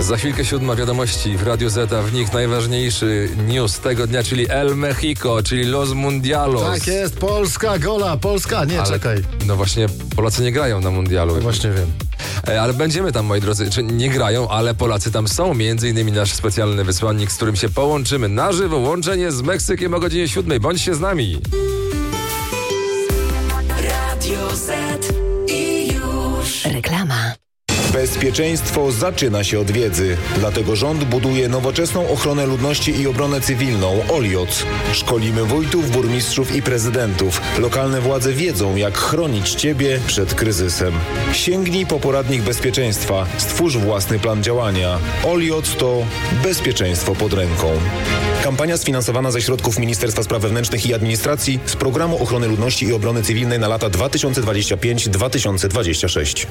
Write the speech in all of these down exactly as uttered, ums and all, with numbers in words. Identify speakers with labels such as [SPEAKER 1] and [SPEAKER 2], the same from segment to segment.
[SPEAKER 1] Za chwilkę siódma wiadomości w Radiu Z, a w nich najważniejszy news tego dnia, czyli El Mexico, czyli Los Mundialos.
[SPEAKER 2] Tak jest, Polska, gola, Polska, nie,
[SPEAKER 1] ale,
[SPEAKER 2] czekaj.
[SPEAKER 1] No właśnie, Polacy nie grają na Mundialu.
[SPEAKER 2] No właśnie wiem.
[SPEAKER 1] Ale będziemy tam, moi drodzy, czy nie grają, ale Polacy tam są. Między innymi nasz specjalny wysłannik, z którym się połączymy na żywo. Łączenie z Meksykiem o godzinie siódmej. Bądźcie z nami.
[SPEAKER 3] Radio Z i już.
[SPEAKER 4] Reklama.
[SPEAKER 5] Bezpieczeństwo zaczyna się od wiedzy. Dlatego rząd buduje nowoczesną ochronę ludności i obronę cywilną OLIOC. Szkolimy wójtów, burmistrzów i prezydentów. Lokalne władze wiedzą, jak chronić Ciebie przed kryzysem. Sięgnij po poradnik bezpieczeństwa. Stwórz własny plan działania. OLIOC to bezpieczeństwo pod ręką. Kampania sfinansowana ze środków Ministerstwa Spraw Wewnętrznych i Administracji z Programu Ochrony Ludności i Obrony Cywilnej na lata dwa tysiące dwudziesty piąty do dwa tysiące dwudziestego szóstego.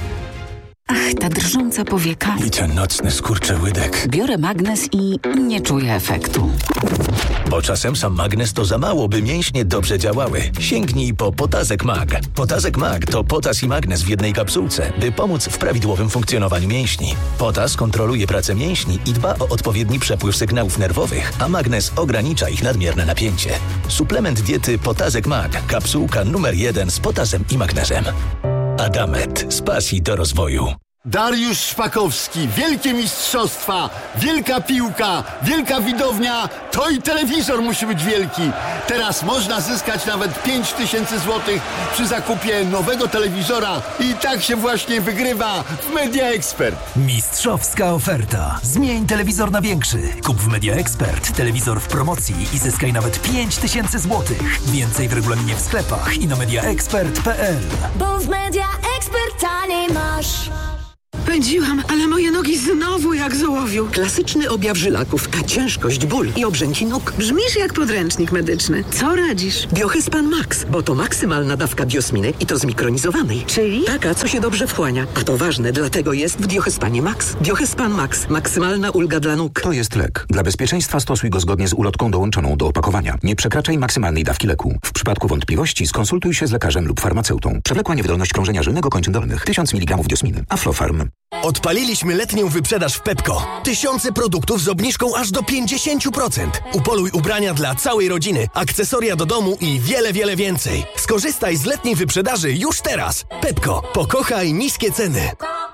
[SPEAKER 4] Ach, ta drżąca powieka.
[SPEAKER 6] I ten nocny skurczyłydek.
[SPEAKER 4] Biorę magnes i nie czuję efektu.
[SPEAKER 6] Bo czasem sam magnes to za mało, by mięśnie dobrze działały. Sięgnij po Potazek Mag. Potazek Mag to potas i magnes w jednej kapsułce, by pomóc w prawidłowym funkcjonowaniu mięśni. Potas kontroluje pracę mięśni i dba o odpowiedni przepływ sygnałów nerwowych, a magnes ogranicza ich nadmierne napięcie. Suplement diety Potazek Mag. Kapsułka numer jeden z potasem i magnezem. Adamet z pasji do rozwoju.
[SPEAKER 7] Dariusz Szpakowski, wielkie mistrzostwa, wielka piłka, wielka widownia, to i telewizor musi być wielki. Teraz można zyskać nawet pięć tysięcy złotych przy zakupie nowego telewizora i tak się właśnie wygrywa w Media Expert.
[SPEAKER 8] Mistrzowska oferta. Zmień telewizor na większy. Kup w Media Expert telewizor w promocji i zyskaj nawet pięć tysięcy złotych. Więcej w regulaminie w sklepach i na mediaexpert kropka p l.
[SPEAKER 3] Bo w Media Expert taniej masz.
[SPEAKER 9] Pędziłam, ale moje nogi znowu jak z ołowiu.
[SPEAKER 10] Klasyczny objaw żylaków, a ciężkość, ból i obrzęki nóg.
[SPEAKER 9] Brzmisz jak podręcznik medyczny. Co radzisz?
[SPEAKER 10] Biohyspan Max, bo to maksymalna dawka biosminy i to zmikronizowanej.
[SPEAKER 9] Czyli?
[SPEAKER 10] Taka, co się dobrze wchłania. A to ważne, dlatego jest w Biohyspanie Max. Biohyspan Max. Maksymalna ulga dla nóg.
[SPEAKER 11] To jest lek. Dla bezpieczeństwa stosuj go zgodnie z ulotką dołączoną do opakowania. Nie przekraczaj maksymalnej dawki leku. W przypadku wątpliwości skonsultuj się z lekarzem lub farmaceutą. Przewlekła niewydolność krążenia żylnego kończyn dolnych. tysiąc miligramów diosminy. Aflofarm.
[SPEAKER 12] Odpaliliśmy letnią wyprzedaż w Pepco. Tysiące produktów z obniżką aż do pięćdziesiąt procent. Upoluj ubrania dla całej rodziny, akcesoria do domu i wiele, wiele więcej. Skorzystaj z letniej wyprzedaży już teraz. Pepco. Pokochaj niskie ceny.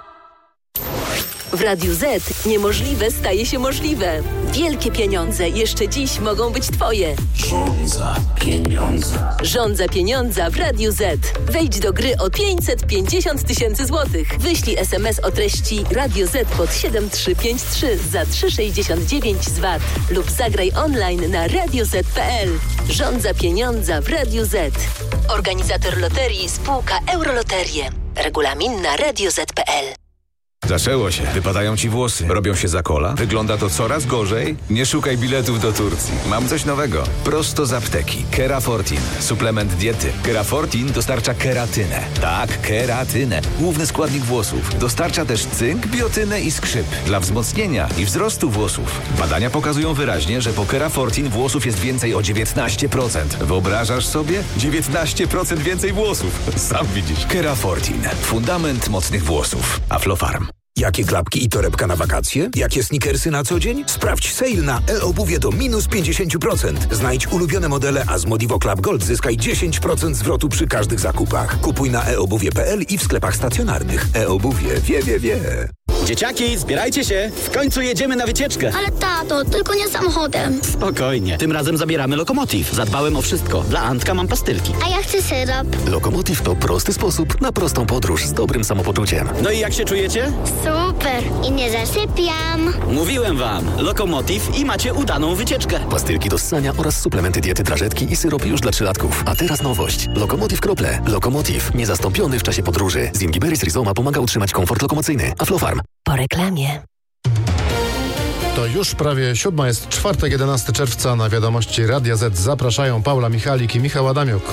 [SPEAKER 13] W Radiu Z niemożliwe staje się możliwe. Wielkie pieniądze jeszcze dziś mogą być Twoje.
[SPEAKER 3] Żądza pieniądza.
[SPEAKER 13] Żądza pieniądza w Radiu Z. Wejdź do gry o pięćset pięćdziesiąt tysięcy złotych. Wyślij es em es o treści Radio Z pod siedem trzy pięć trzy za trzy sześćdziesiąt dziewięć z V A T lub zagraj online na radio zet kropka p l. Żądza pieniądza w Radiu Z. Organizator loterii spółka Euroloterie. Regulamin na radio zet kropka p l.
[SPEAKER 14] Zaczęło się. Wypadają ci włosy. Robią się za kola. Wygląda to coraz gorzej. Nie szukaj biletów do Turcji. Mam coś nowego. Prosto z apteki. Kerafortin. Suplement diety. Kerafortin dostarcza keratynę. Tak, keratynę. Główny składnik włosów. Dostarcza też cynk, biotynę i skrzyp. Dla wzmocnienia i wzrostu włosów. Badania pokazują wyraźnie, że po Kerafortin włosów jest więcej o dziewiętnaście procent. Wyobrażasz sobie? dziewiętnaście procent więcej włosów. Sam widzisz. Kerafortin. Fundament mocnych włosów. Aflofarm.
[SPEAKER 11] Jakie klapki i torebka na wakacje? Jakie sneakersy na co dzień? Sprawdź sale na e-obuwie do minus pięćdziesiąt procent. Znajdź ulubione modele, a z Modivo Club Gold zyskaj dziesięć procent zwrotu przy każdych zakupach. Kupuj na e obuwie kropka p l i w sklepach stacjonarnych. E-obuwie wie, wie, wie.
[SPEAKER 15] Dzieciaki, zbierajcie się! W końcu jedziemy na wycieczkę!
[SPEAKER 16] Ale tato, tylko nie samochodem.
[SPEAKER 15] Spokojnie, tym razem zabieramy Lokomotiv. Zadbałem o wszystko. Dla Antka mam pastylki.
[SPEAKER 16] A ja chcę syrop.
[SPEAKER 17] Lokomotiv to prosty sposób na prostą podróż z dobrym samopoczuciem.
[SPEAKER 15] No i jak się czujecie?
[SPEAKER 16] Super! I nie zasypiam.
[SPEAKER 15] Mówiłem wam, Lokomotiv i macie udaną wycieczkę.
[SPEAKER 17] Pastylki do ssania oraz suplementy diety drażetki i syrop już dla trzylatków. A teraz nowość. Lokomotiv Krople. Lokomotiv. Niezastąpiony w czasie podróży. Zingiberis Rizoma pomaga utrzymać komfort lokomocyjny. Aflofarm.
[SPEAKER 4] Po reklamie.
[SPEAKER 2] To już prawie siódma, jest czwartek, jedenastego czerwca. Na wiadomości Radia Z zapraszają Paula Michalik i Michał Adamiuk.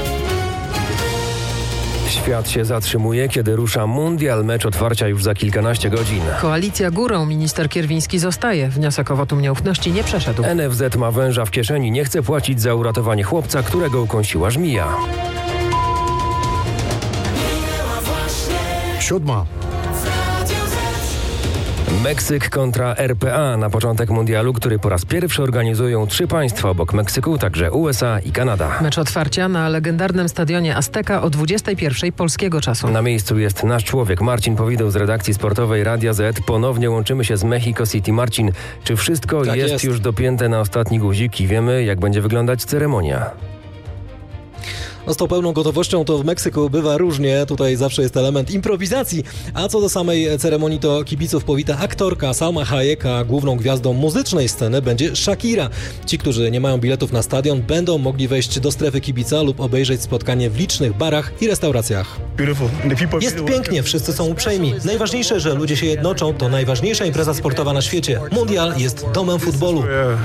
[SPEAKER 18] Świat się zatrzymuje, kiedy rusza mundial. Mecz otwarcia już za kilkanaście godzin.
[SPEAKER 19] Koalicja górą. Minister Kierwiński zostaje. Wniosek o wotum nieufności nie przeszedł.
[SPEAKER 18] N F Z ma węża w kieszeni. Nie chce płacić za uratowanie chłopca, którego ukąsiła żmija.
[SPEAKER 2] Siódma.
[SPEAKER 18] Meksyk kontra R P A na początek mundialu, który po raz pierwszy organizują trzy państwa obok Meksyku, także U S A i Kanada.
[SPEAKER 19] Mecz otwarcia na legendarnym stadionie Azteca o dwudziestej pierwszej polskiego czasu.
[SPEAKER 18] Na miejscu jest nasz człowiek, Marcin Powideł z redakcji sportowej Radia Z. Ponownie łączymy się z Mexico City. Marcin, czy wszystko
[SPEAKER 20] tak
[SPEAKER 18] jest,
[SPEAKER 20] jest
[SPEAKER 18] już dopięte na ostatni guzik i wiemy, jak będzie wyglądać ceremonia?
[SPEAKER 20] No z tą pełną gotowością to w Meksyku bywa różnie, tutaj zawsze jest element improwizacji, a co do samej ceremonii to kibiców powita aktorka Salma Hayek, a główną gwiazdą muzycznej sceny będzie Shakira. Ci, którzy nie mają biletów na stadion, będą mogli wejść do strefy kibica lub obejrzeć spotkanie w licznych barach i restauracjach. Jest pięknie, wszyscy są uprzejmi. Najważniejsze, że ludzie się jednoczą, to najważniejsza impreza sportowa na świecie. Mundial jest domem futbolu.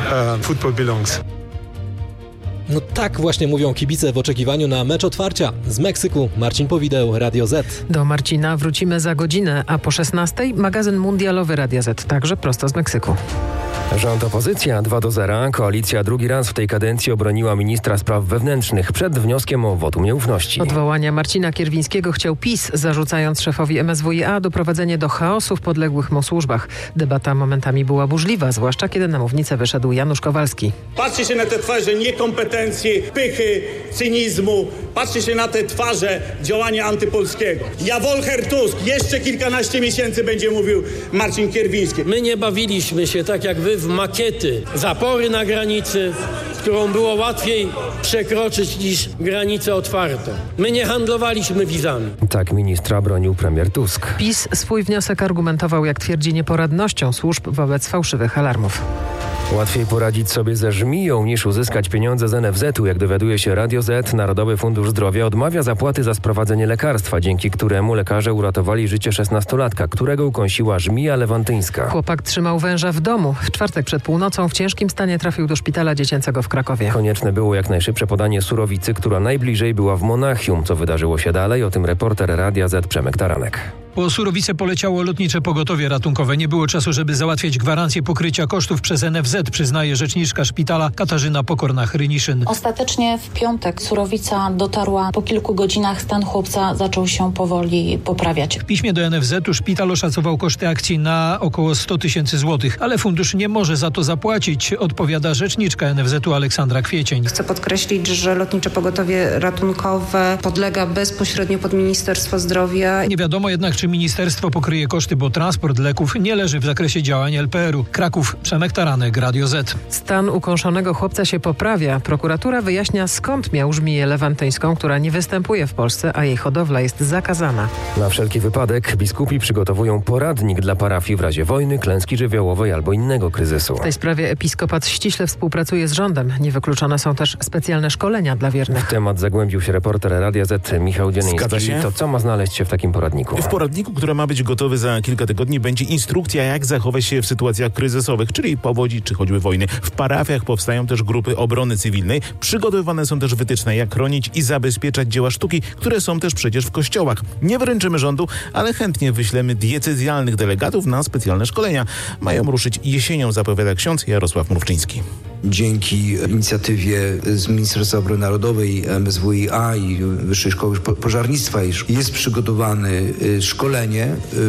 [SPEAKER 20] No tak właśnie mówią kibice w oczekiwaniu na mecz otwarcia. Z Meksyku Marcin Powideł, Radio Z.
[SPEAKER 19] Do Marcina wrócimy za godzinę, a po szesnastej magazyn mundialowy Radia Z, także prosto z Meksyku.
[SPEAKER 18] Rząd opozycja dwa do zera. Koalicja drugi raz w tej kadencji obroniła ministra spraw wewnętrznych przed wnioskiem o wotum nieufności.
[SPEAKER 19] Odwołania Marcina Kierwińskiego chciał PiS, zarzucając szefowi M S W i A doprowadzenie do chaosu w podległych mu służbach. Debata momentami była burzliwa, zwłaszcza kiedy na mównicę wyszedł Janusz Kowalski.
[SPEAKER 21] Patrzcie się na te twarze niekompetencji, pychy, cynizmu. Patrzcie się na te twarze działania antypolskiego. Ja Wolcher Tusk, jeszcze kilkanaście miesięcy będzie mówił Marcin Kierwiński.
[SPEAKER 22] My nie bawiliśmy się tak jak wy w makiety, zapory na granicy, którą było łatwiej przekroczyć niż granicę otwartą. My nie handlowaliśmy wizami.
[SPEAKER 18] Tak ministra bronił premier Tusk.
[SPEAKER 19] PiS swój wniosek argumentował, jak twierdzi, nieporadnością służb wobec fałszywych alarmów.
[SPEAKER 18] Łatwiej poradzić sobie ze żmiją niż uzyskać pieniądze z N F Z u. Jak dowiaduje się Radio Z, Narodowy Fundusz Zdrowia odmawia zapłaty za sprowadzenie lekarstwa, dzięki któremu lekarze uratowali życie szesnastolatka, którego ukąsiła żmija lewantyńska.
[SPEAKER 19] Chłopak trzymał węża w domu. W czwartek przed północą w ciężkim stanie trafił do szpitala dziecięcego w Krakowie.
[SPEAKER 18] Konieczne było jak najszybsze podanie surowicy, która najbliżej była w Monachium. Co wydarzyło się dalej? O tym reporter Radia Z Przemek Taranek.
[SPEAKER 23] Po surowicę poleciało lotnicze pogotowie ratunkowe. Nie było czasu, żeby załatwiać gwarancję pokrycia kosztów przez N F Z, przyznaje rzeczniczka szpitala Katarzyna Pokorna-Hryniszyn.
[SPEAKER 24] Ostatecznie w piątek surowica dotarła. Po kilku godzinach stan chłopca zaczął się powoli poprawiać.
[SPEAKER 23] W piśmie do N F Z u szpital oszacował koszty akcji na około sto tysięcy złotych, ale fundusz nie może za to zapłacić, odpowiada rzeczniczka N F Z u Aleksandra Kwiecień.
[SPEAKER 25] Chcę podkreślić, że lotnicze pogotowie ratunkowe podlega bezpośrednio pod Ministerstwo Zdrowia.
[SPEAKER 23] Nie wiadomo jednak, czy ministerstwo pokryje koszty, bo transport leków nie leży w zakresie działań L P R u. Kraków, Przemek Taranek, Radio Z.
[SPEAKER 19] Stan ukąszonego chłopca się poprawia. Prokuratura wyjaśnia, skąd miał żmiję lewantyńską, która nie występuje w Polsce, a jej hodowla jest zakazana.
[SPEAKER 18] Na wszelki wypadek biskupi przygotowują poradnik dla parafii w razie wojny, klęski żywiołowej albo innego kryzysu.
[SPEAKER 19] W tej sprawie episkopat ściśle współpracuje z rządem. Niewykluczone są też specjalne szkolenia dla wiernych.
[SPEAKER 18] W temat zagłębił się reporter Radia Z Michał Dzieniński.
[SPEAKER 26] Zgadza się?
[SPEAKER 18] To co ma znaleźć się w takim poradniku?
[SPEAKER 26] W poradniku, który ma być gotowy za kilka tygodni, będzie instrukcja, jak zachować się w sytuacjach kryzysowych, czyli powodzi czy choćby wojny. W parafiach powstają też grupy obrony cywilnej. Przygotowywane są też wytyczne, jak chronić i zabezpieczać dzieła sztuki, które są też przecież w kościołach. Nie wręczymy rządu, ale chętnie wyślemy diecezjalnych delegatów na specjalne szkolenia. Mają ruszyć jesienią, zapowiada ksiądz Jarosław Mrówczyński.
[SPEAKER 27] Dzięki inicjatywie z Ministerstwa Obrony Narodowej, M S W i A i Wyższej Szkoły Pożarnictwa jest przygotowane szkolenie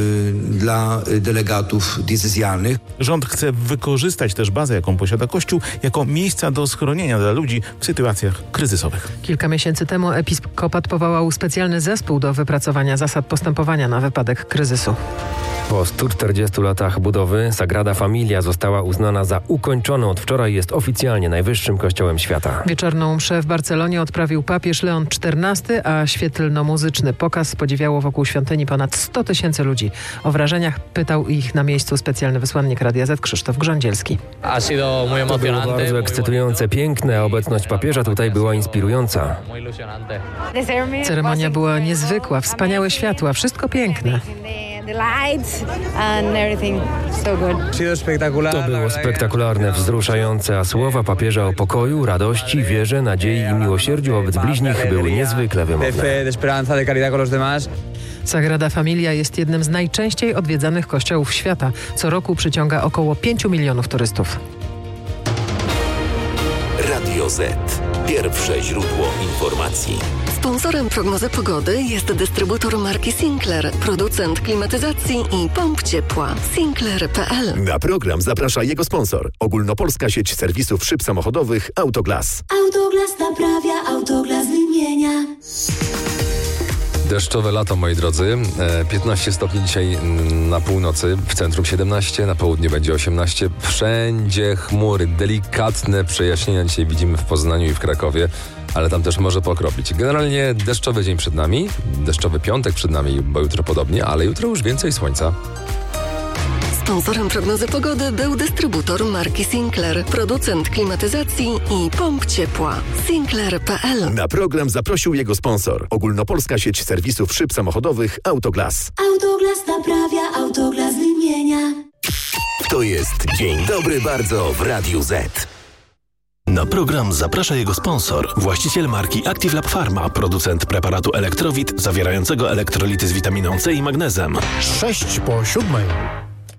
[SPEAKER 27] dla delegatów diecezjalnych.
[SPEAKER 26] Rząd chce wykorzystać też bazę, jaką posiada Kościół, jako miejsca do schronienia dla ludzi w sytuacjach kryzysowych.
[SPEAKER 19] Kilka miesięcy temu episkopat powołał specjalny zespół do wypracowania zasad postępowania na wypadek kryzysu.
[SPEAKER 18] Po stu czterdziestu latach budowy Sagrada Familia została uznana za ukończoną. Od wczoraj jest oficjalnie najwyższym kościołem świata.
[SPEAKER 19] Wieczorną mszę w Barcelonie odprawił papież Leon czternasty, a świetlno-muzyczny pokaz podziwiało wokół świątyni ponad sto tysięcy ludzi. O wrażeniach pytał ich na miejscu specjalny wysłannik Radia Z Krzysztof Grządzielski.
[SPEAKER 18] To było bardzo ekscytujące, piękne, a obecność papieża tutaj była inspirująca.
[SPEAKER 19] Ceremonia była niezwykła, wspaniałe światła, wszystko piękne.
[SPEAKER 18] To było spektakularne, wzruszające, a słowa papieża o pokoju, radości, wierze, nadziei i miłosierdziu wobec bliźnich były niezwykle wymowne.
[SPEAKER 19] Sagrada Familia jest jednym z najczęściej odwiedzanych kościołów świata. Co roku przyciąga około pięciu milionów turystów.
[SPEAKER 28] Radio Z. Pierwsze źródło informacji.
[SPEAKER 1] Sponsorem prognozy pogody jest dystrybutor marki Sinclair, producent klimatyzacji i pomp ciepła. Sinclair kropka p l.
[SPEAKER 5] Na program zaprasza jego sponsor. Ogólnopolska sieć serwisów szyb samochodowych Autoglas.
[SPEAKER 3] Autoglas naprawia, Autoglas wymienia.
[SPEAKER 6] Deszczowe lato, moi drodzy. piętnaście stopni dzisiaj na północy, w centrum siedemnaście, na południu będzie osiemnaście. Wszędzie chmury, delikatne przejaśnienia dzisiaj widzimy w Poznaniu i w Krakowie, ale tam też może pokropić. Generalnie deszczowy dzień przed nami, deszczowy piątek przed nami, bo jutro podobnie, ale jutro już więcej słońca.
[SPEAKER 1] Sponsorem prognozy pogody był dystrybutor marki Sinclair, producent klimatyzacji i pomp ciepła. Sinclair kropka p l.
[SPEAKER 5] Na program zaprosił jego sponsor. Ogólnopolska sieć serwisów szyb samochodowych Autoglas.
[SPEAKER 3] Autoglas naprawia, Autoglas wymienia.
[SPEAKER 5] To jest Dzień Dobry Bardzo w Radiu Z.
[SPEAKER 12] Na program zaprasza jego sponsor, właściciel marki Active Lab Pharma, producent preparatu Elektrowit zawierającego elektrolity z witaminą C i magnezem.
[SPEAKER 2] Sześć po siódmej.